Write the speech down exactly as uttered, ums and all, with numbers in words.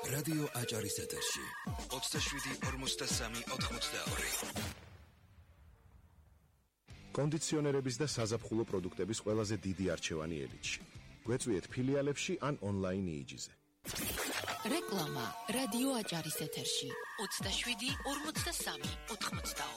რადიო აჭარის ეთერში ოცდაშვიდი ორმოცდასამი ოთხმოცდაორი. კონდიციონერების და საზაფხულო პროდუქტების ყველაზე დიდი არჩევანი ელიტში. გვეწვიეთ ფილიალებში ან ონლაინ იიჯიზე. რეკლამა რადიო აჭარის ეთერში ოცდაშვიდი ორმოცდასამი ოთხმოცდაორი.